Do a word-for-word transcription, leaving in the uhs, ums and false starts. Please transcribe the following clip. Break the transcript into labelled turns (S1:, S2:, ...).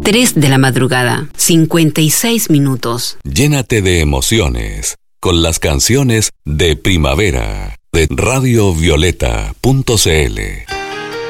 S1: tres de la madrugada, cincuenta y seis minutos.
S2: Llénate de emociones con las canciones de primavera de radio violeta punto c l.